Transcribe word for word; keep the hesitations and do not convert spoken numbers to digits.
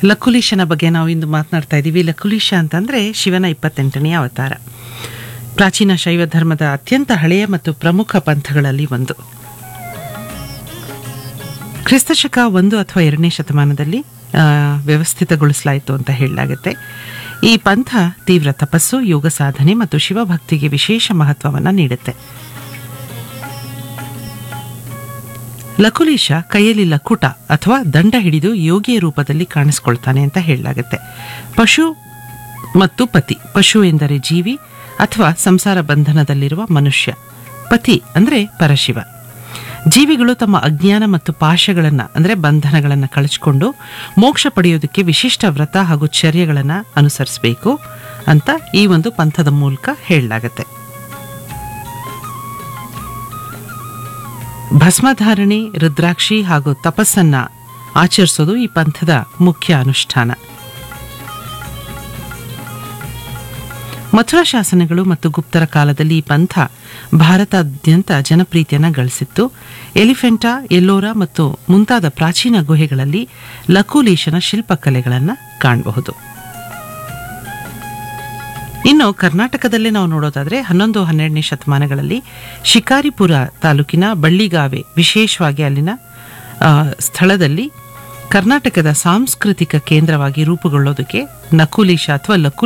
ಲಕುಲೀಶನ ಬಗ್ಗೆ ನಾವು ಇಂದು ಮಾತನಾಡ್ತಾ ಇದ್ದೀವಿ. ಲಕುಲೀಶ ಅಂತಂದರೆ ಶಿವನ ಇಪ್ಪತ್ತೆಂಟನೆಯ ಅವತಾರ. ಪ್ರಾಚೀನ ಶೈವ ಧರ್ಮದ ಅತ್ಯಂತ ಹಳೆಯ ಮತ್ತು ಪ್ರಮುಖ ಪಂಥಗಳಲ್ಲಿ ಒಂದು. ಕ್ರಿಸ್ತಶಕ ಒಂದು ಅಥವಾ ಎರಡನೇ ಶತಮಾನದಲ್ಲಿ ವ್ಯವಸ್ಥಿತಗೊಳಿಸಲಾಯಿತು ಅಂತ ಹೇಳಲಾಗುತ್ತೆ. ಈ ಪಂಥ ತೀವ್ರ ತಪಸ್ಸು, ಯೋಗ ಸಾಧನೆ ಮತ್ತು ಶಿವಭಕ್ತಿಗೆ ವಿಶೇಷ ಮಹತ್ವವನ್ನು ನೀಡುತ್ತೆ. ಲಕುಲೀಶ ಕೈಯಲ್ಲಿ ಲಕುಟ ಅಥವಾ ದಂಡ ಹಿಡಿದು ಯೋಗಿಯ ರೂಪದಲ್ಲಿ ಕಾಣಿಸ್ಕೊಳ್ತಾನೆ ಅಂತ ಹೇಳಲಾಗುತ್ತೆ. ಪಶು ಮತ್ತು ಪತಿ. ಪಶು ಎಂದರೆ ಜೀವಿ ಅಥವಾ ಸಂಸಾರ ಬಂಧನದಲ್ಲಿರುವ ಮನುಷ್ಯ. ಪತಿ ಅಂದರೆ ಪರಶಿವ. ಜೀವಿಗಳು ತಮ್ಮ ಅಜ್ಞಾನ ಮತ್ತು ಪಾಶಗಳನ್ನು ಅಂದರೆ ಬಂಧನಗಳನ್ನು ಕಳಚಿಕೊಂಡು ಮೋಕ್ಷ ಪಡೆಯೋದಕ್ಕೆ ವಿಶಿಷ್ಟ ವ್ರತ ಹಾಗೂ ಚರ್ಯಗಳನ್ನು ಅನುಸರಿಸಬೇಕು ಅಂತ ಈ ಒಂದು ಪಂಥದ ಮೂಲಕ ಹೇಳಲಾಗತ್ತೆ. ಭಸ್ಮಧಾರಣೆ, ರುದ್ರಾಕ್ಷಿ ಹಾಗೂ ತಪಸ್ಸನ್ನ ಆಚರಿಸೋದು ಈ ಪಂಥದ ಮುಖ್ಯ ಅನುಷ್ಠಾನ. ಮಥುರಾ ಶಾಸನಗಳು ಮತ್ತು ಗುಪ್ತರ ಕಾಲದಲ್ಲಿ ಈ ಪಂಥ ಭಾರತಾದ್ಯಂತ ಜನಪ್ರಿಯತೆಯನ್ನು ಗಳಿಸಿತ್ತು. ಎಲಿಫೆಂಟಾ, ಎಲ್ಲೋರಾ ಮತ್ತು ಮುಂತಾದ ಪ್ರಾಚೀನ ಗುಹೆಗಳಲ್ಲಿ ಲಕುಲೀಶನ ಶಿಲ್ಪಕಲೆಗಳನ್ನು ಕಾಣಬಹುದು. ಇನ್ನು ಕರ್ನಾಟಕದಲ್ಲೇ ನಾವು ನೋಡೋದಾದ್ರೆ ಹನ್ನೊಂದು ಹನ್ನೆರಡನೇ ಶತಮಾನಗಳಲ್ಲಿ ಶಿಕಾರಿಪುರ ತಾಲೂಕಿನ ಬಳ್ಳಿಗಾವೆ, ವಿಶೇಷವಾಗಿ ಅಲ್ಲಿನ ಸ್ಥಳದಲ್ಲಿ ಕರ್ನಾಟಕದ ಸಾಂಸ್ಕೃತಿಕ ಕೇಂದ್ರವಾಗಿ ರೂಪುಗೊಳ್ಳೋದಕ್ಕೆ ನಕುಲೀಶ ಅಥವಾ ಲಕು